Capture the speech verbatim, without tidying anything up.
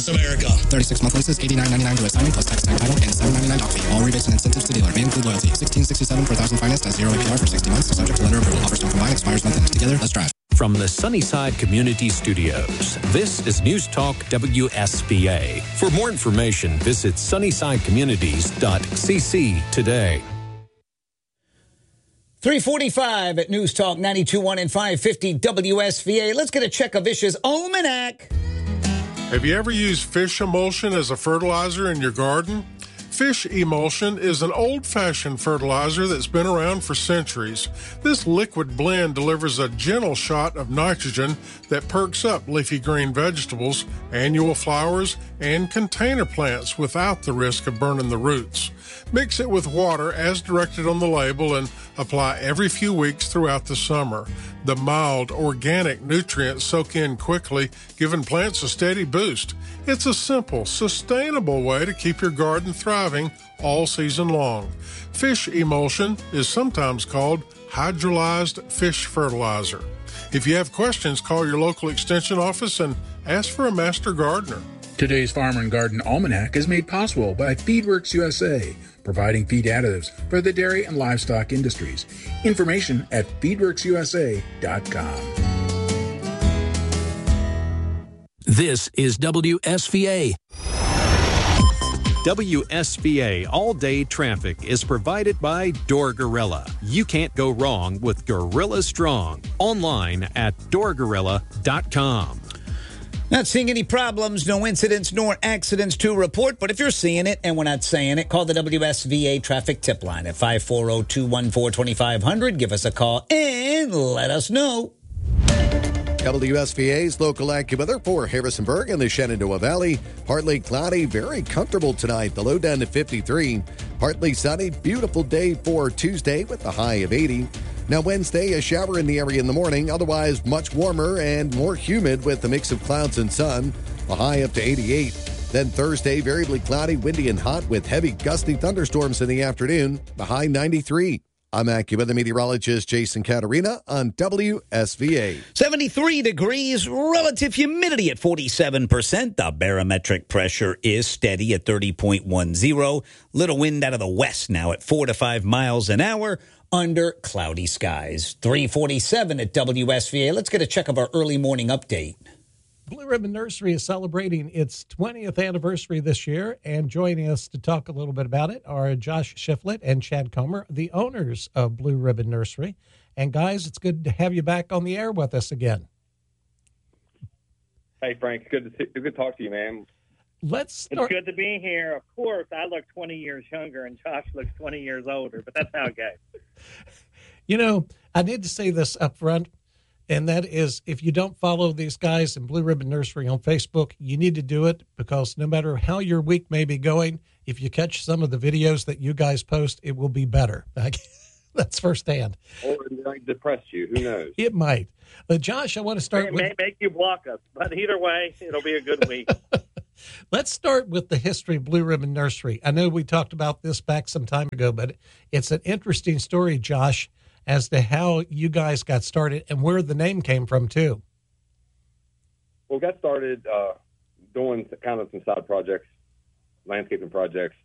America. thirty-six month leases, eighty-nine ninety-nine to assignment plus tax, time title, and seven ninety-nine doc fee. All rebates and incentives to dealer may include loyalty. sixteen sixty-seven per thousand financed at zero A P R for sixty months, subject to lender approval. Offers don't combine, expires month end. Together, let's drive. From the Sunnyside Community Studios, this is News Talk W S V A. For more information, visit sunnyside communities dot c c today. three forty-five at News Talk ninety-two point one and five fifty W S V A. Let's get a check of Vicious Almanac. Have you ever used fish emulsion as a fertilizer in your garden? Fish emulsion is an old-fashioned fertilizer that's been around for centuries. This liquid blend delivers a gentle shot of nitrogen that perks up leafy green vegetables, annual flowers, and container plants without the risk of burning the roots. Mix it with water as directed on the label and apply every few weeks throughout the summer. The mild, organic nutrients soak in quickly, giving plants a steady boost. It's a simple, sustainable way to keep your garden thriving all season long. Fish emulsion is sometimes called hydrolyzed fish fertilizer. If you have questions, call your local extension office and ask for a master gardener. Today's Farmer and Garden Almanac is made possible by FeedWorks U S A, providing feed additives for the dairy and livestock industries. Information at feed works u s a dot com. This is W S V A. W S V A all-day traffic is provided by Door Gorilla. You can't go wrong with Gorilla Strong. Online at door gorilla dot com. Not seeing any problems, no incidents nor accidents to report, but if you're seeing it and we're not saying it, call the W S V A traffic tip line at five four zero, two one four, two five zero zero. Give us a call and let us know. W S V A's local AccuWeather for Harrisonburg and the Shenandoah Valley. Partly cloudy, very comfortable tonight. The low down to fifty-three. Partly sunny, beautiful day for Tuesday with the high of eighty. Now Wednesday, a shower in the area in the morning. Otherwise, much warmer and more humid with a mix of clouds and sun. A high up to eighty-eight. Then Thursday, variably cloudy, windy and hot with heavy gusty thunderstorms in the afternoon. The high ninety-three. I'm AccuWeather meteorologist Jason Caterina on W S V A. seventy-three degrees, relative humidity at forty-seven percent. The barometric pressure is steady at thirty point one zero. Little wind out of the west now at four to five miles an hour under cloudy skies. three forty-seven at W S V A. Let's get a check of our early morning update. Blue Ribbon Nursery is celebrating its twentieth anniversary this year, and joining us to talk a little bit about it are Josh Shiflett and Chad Comer, the owners of Blue Ribbon Nursery. And guys, it's good to have you back on the air with us again. Hey, Frank, good to see, good to talk to you, man. Let's start. It's good to be here. Of course, I look twenty years younger, and Josh looks twenty years older, but that's how it goes. You know, I need to say this up front. And that is, if you don't follow these guys in Blue Ribbon Nursery on Facebook, you need to do it, because no matter how your week may be going, if you catch some of the videos that you guys post, it will be better. That's firsthand. Or it might depress you. Who knows? It might. But Josh, I want to start it with... It may make you block us, but either way, it'll be a good week. Let's start with the history of Blue Ribbon Nursery. I know we talked about this back some time ago, but it's an interesting story, Josh, as to how you guys got started and where the name came from, too. Well, got started uh, doing kind of some side projects, landscaping projects,